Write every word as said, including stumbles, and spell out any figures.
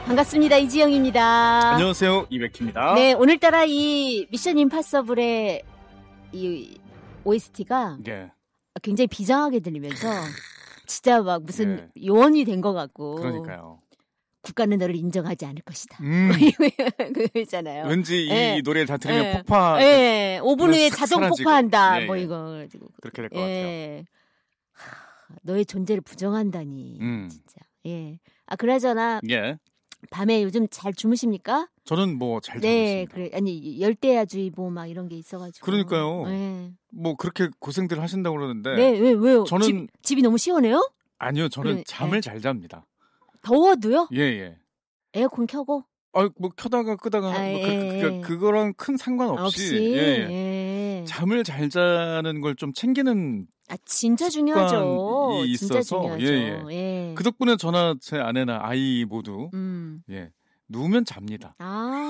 반갑습니다. 이지영입니다. 안녕하세요. 이백희입니다. 네, 오늘따라 이 미션 임파서블의 이 오에스티가 예. 굉장히 비장하게 들리면서 진짜 막 무슨 예. 요원이 된 것 같고. 그러니까요. 국가는 너를 인정하지 않을 것이다. 음. 그거잖아요. 왠지 예. 이 노래를 다 들으면 예. 폭파. 예. 오 분 후에 싹 자동 사라지고. 폭파한다. 예, 뭐 예. 이거 가지고. 그렇게 될 것 예. 하, 너의 존재를 부정한다니. 음. 진짜. 예. 아, 그나저나 예. 밤에 요즘 잘 주무십니까? 저는 뭐 잘 자고 네, 있습니다. 그래. 아니, 열대야주의보 막 이런 게 있어가지고. 그러니까요. 네. 뭐 그렇게 고생들 하신다고 그러는데. 네, 왜, 왜요? 저는 집, 집이 너무 시원해요? 아니요, 저는 그래, 잠을 예. 잘 잡니다. 더워도요? 예, 예. 에어컨 켜고? 아, 뭐 켜다가 끄다가 아, 뭐 그, 예, 그, 예. 그, 그거랑 큰 상관없이 없이. 예, 예. 예. 잠을 잘 자는 걸 좀 챙기는 아, 진짜 중요하죠. 습관이 진짜 있어서, 중요하죠. 예, 예. 그 덕분에 저나 제 아내나 아이 모두 음. 예 누우면 잡니다. 아.